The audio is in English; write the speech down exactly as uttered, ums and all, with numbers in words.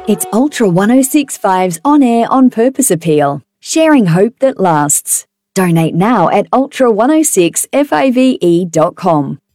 It's Ultra one oh six point five's On Air On Purpose appeal, sharing hope that lasts. Donate now at ultra one oh six five e dot com.